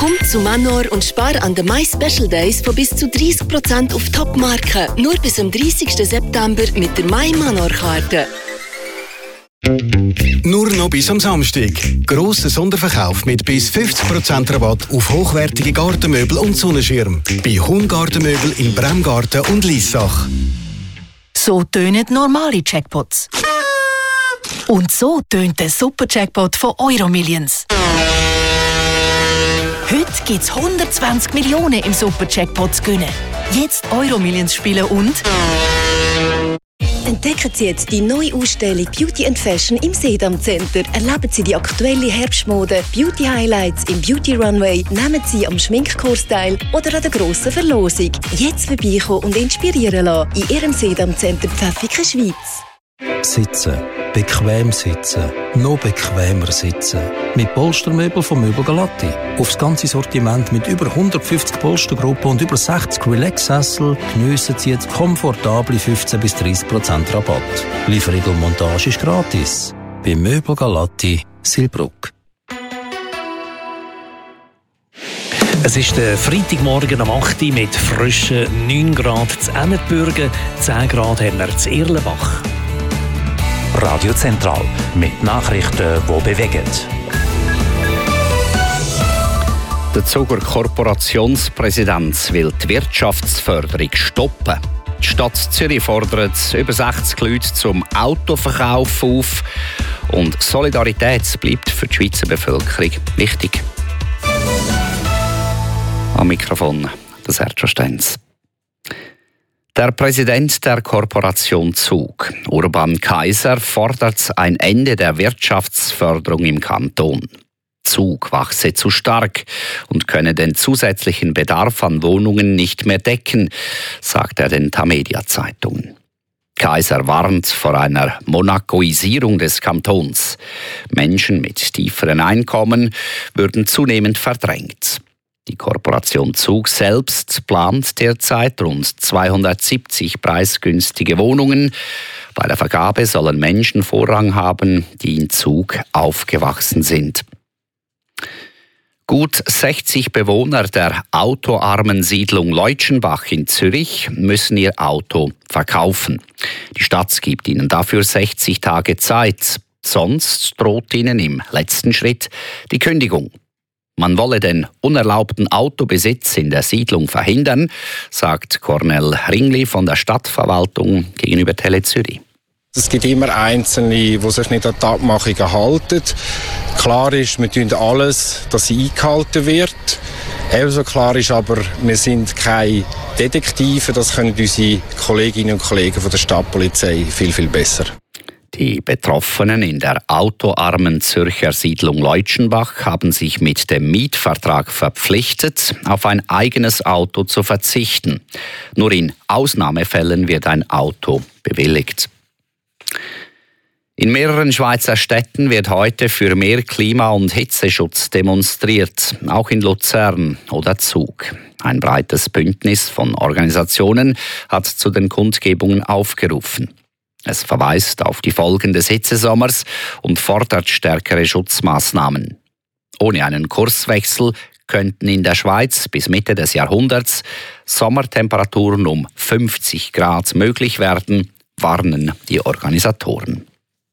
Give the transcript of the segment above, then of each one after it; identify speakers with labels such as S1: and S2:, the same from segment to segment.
S1: Komm zu Manor und spar an den My Special Days von bis zu 30% auf Top-Marken. Nur bis am 30. September mit der My Manor-Karte.
S2: Nur noch bis am Samstag. Grosser Sonderverkauf mit bis 50% Rabatt auf hochwertige Gartenmöbel und Sonnenschirm. Bei Hung-Gartenmöbel in Bremgarten und Liessach.
S3: So tönen normale Jackpots. Und so tönt der Super-Jackpot von Euromillions. Heute gibt es 120 Millionen im Super-Jackpot zu gewinnen. Jetzt Euromillions spielen und...
S1: Entdecken Sie jetzt die neue Ausstellung Beauty and Fashion im Sedam Center. Erleben Sie die aktuelle Herbstmode, Beauty Highlights im Beauty Runway, nehmen Sie am Schminkkurs teil oder an der grossen Verlosung. Jetzt vorbeikommen und inspirieren lassen in Ihrem Sedam Center Pfäffiken, Schweiz.
S4: Sitzen. Bequem sitzen. Noch bequemer sitzen. Mit Polstermöbeln von Möbel Galatti. Aufs ganze Sortiment mit über 150 Polstergruppen und über 60 Relax-Sessel geniessen Sie jetzt komfortable 15-30% Rabatt. Lieferung und Montage ist gratis. Bei Möbel Galatti, Silbruck.
S5: Es ist der Freitagmorgen am 8 Uhr mit frischen 9 Grad zu Emmenbürgen, 10 Grad haben wir zu Erlenbach.
S6: Radio Zentral mit Nachrichten, die bewegen.
S7: Der Zuger Korporationspräsident will die Wirtschaftsförderung stoppen. Die Stadt Zürich fordert über 60 Leute zum Autoverkauf auf. Und Solidarität bleibt für die Schweizer Bevölkerung wichtig. Am Mikrofon der Sergio Stenz. Der Präsident der Korporation Zug, Urban Kaiser, fordert ein Ende der Wirtschaftsförderung im Kanton. Zug wachse zu stark und könne den zusätzlichen Bedarf an Wohnungen nicht mehr decken, sagt er den Tamedia-Zeitungen. Kaiser warnt vor einer Monacoisierung des Kantons. Menschen mit tieferen Einkommen würden zunehmend verdrängt. Die Korporation Zug selbst plant derzeit rund 270 preisgünstige Wohnungen. Bei der Vergabe sollen Menschen Vorrang haben, die in Zug aufgewachsen sind. Gut 60 Bewohner der autoarmen Siedlung Leutschenbach in Zürich müssen ihr Auto verkaufen. Die Stadt gibt ihnen dafür 60 Tage Zeit. Sonst droht ihnen im letzten Schritt die Kündigung. Man wolle den unerlaubten Autobesitz in der Siedlung verhindern, sagt Cornel Ringli von der Stadtverwaltung gegenüber Tele Zürich.
S8: Es gibt immer Einzelne, die sich nicht an die Abmachungen halten. Klar ist, wir tun alles, dass sie eingehalten wird. Ebenso klar ist aber, wir sind keine Detektive. Das können unsere Kolleginnen und Kollegen von der Stadtpolizei viel, viel besser.
S7: Die Betroffenen in der autoarmen Zürcher Siedlung Leutschenbach haben sich mit dem Mietvertrag verpflichtet, auf ein eigenes Auto zu verzichten. Nur in Ausnahmefällen wird ein Auto bewilligt. In mehreren Schweizer Städten wird heute für mehr Klima- und Hitzeschutz demonstriert, auch in Luzern oder Zug. Ein breites Bündnis von Organisationen hat zu den Kundgebungen aufgerufen. Es verweist auf die Folgen des Hitzesommers und fordert stärkere Schutzmaßnahmen. Ohne einen Kurswechsel könnten in der Schweiz bis Mitte des Jahrhunderts Sommertemperaturen um 50 Grad möglich werden, warnen die Organisatoren.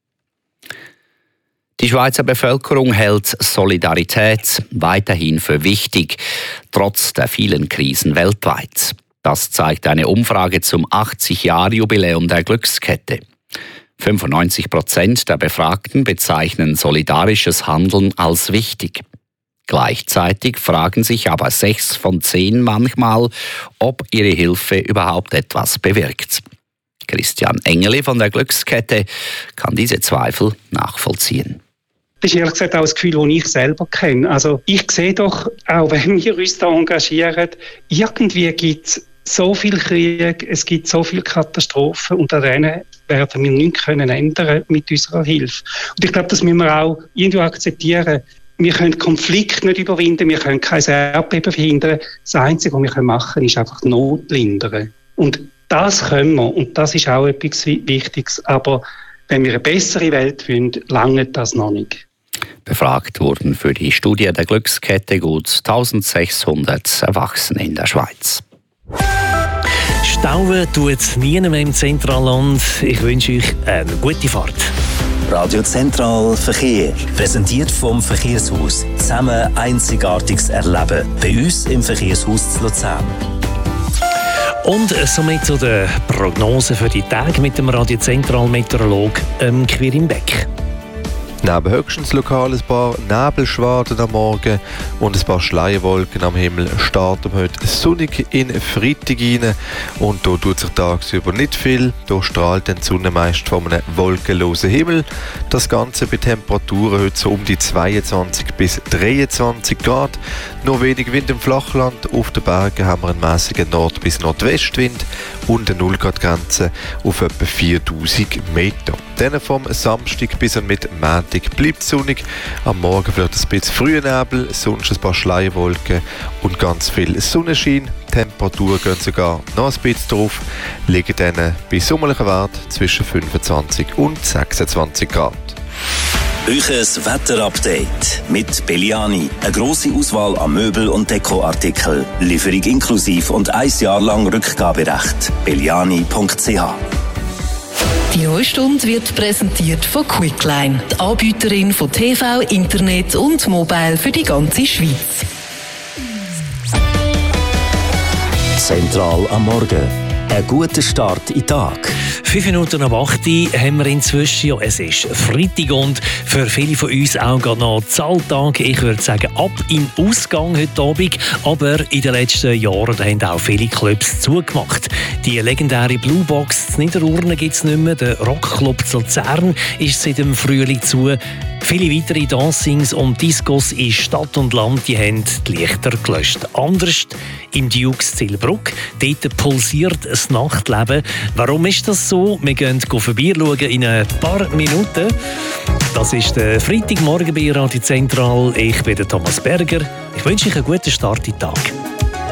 S7: Die Schweizer Bevölkerung hält Solidarität weiterhin für wichtig, trotz der vielen Krisen weltweit. Das zeigt eine Umfrage zum 80-Jahr-Jubiläum der Glückskette. 95% der Befragten bezeichnen solidarisches Handeln als wichtig. Gleichzeitig fragen sich aber 6 von 10 manchmal, ob ihre Hilfe überhaupt etwas bewirkt. Christian Engeli von der Glückskette kann diese Zweifel nachvollziehen.
S9: Das ist ehrlich gesagt auch das Gefühl, das ich selber kenne. Also ich sehe doch, auch wenn wir uns da engagieren, irgendwie gibt es so viel Krieg, es gibt so viele Katastrophen und an denen werden wir nichts ändern mit unserer Hilfe. Und ich glaube, das müssen wir auch irgendwie akzeptieren. Wir können Konflikte nicht überwinden, wir können kein Erdbeben verhindern. Das Einzige, was wir machen können, ist einfach Not lindern. Und das können wir und das ist auch etwas Wichtiges. Aber wenn wir eine bessere Welt wollen, lange das noch nicht.
S7: Befragt wurden für die Studie der Glückskette gut 1600 Erwachsene in der Schweiz.
S5: Stauen tut es nie mehr im Zentralland. Ich wünsche euch eine gute Fahrt.
S10: Radio Zentral Verkehr. Präsentiert vom Verkehrshaus. Zusammen einzigartiges Erleben. Bei uns im Verkehrshaus zu Luzern.
S5: Und somit zu den Prognosen für die Tage mit dem Radio Zentral Meteorolog Quirin Beck.
S11: Neben höchstens lokal ein paar Nebelschwaden am Morgen und ein paar Schleierwolken am Himmel starten wir heute sonnig in Freitag rein. Und hier tut sich tagsüber nicht viel. Hier strahlt die Sonne meist von einem wolkenlosen Himmel. Das Ganze bei Temperaturen heute so um die 22 bis 23 Grad. Nur wenig Wind im Flachland. Auf den Bergen haben wir einen mäßigen Nord- bis Nordwestwind und eine 0-Grad-Grenze auf etwa 4000 Meter. Dann vom Samstag bis und mit Montag bleibt es sonnig. Am Morgen vielleicht ein bisschen früher Nebel, sonst ein paar Schleierwolken und ganz viel Sonnenschein. Die Temperaturen gehen sogar noch ein bisschen drauf, liegen dann bei sommerlichen Wert zwischen 25 und 26 Grad.
S10: Euches Wetterupdate mit Belliani. Eine grosse Auswahl an Möbel- und Dekoartikeln. Lieferung inklusiv und 1 Jahr lang Rückgaberecht. Belliani.ch.
S3: Die neue Stunde wird präsentiert von Quickline, die Anbieterin von TV, Internet und Mobile für die ganze Schweiz.
S10: Zentral am Morgen. Ein guter Start in den Tag.
S5: 5 Minuten ab 8 Uhr haben wir inzwischen. Ja, es ist Freitag und für viele von uns auch gerade noch Zahltag. Ich würde sagen, ab in Ausgang heute Abend. Aber in den letzten Jahren haben auch viele Clubs zugemacht. Die legendäre Blue Box in Niederurne gibt es nicht mehr. Der Rockclub zu Luzern ist seit dem Frühling zu. Viele weitere Dancings und Discos in Stadt und Land die haben die Lichter gelöscht. Anders im Dukes Zillbruck. Dort pulsiert das Nachtleben. Warum ist das so? Wir gehen vorbeischauen in ein paar Minuten. Das ist der Freitagmorgen bei Radio Zentral. Ich bin der Thomas Berger. Ich wünsche euch einen guten Start in den Tag.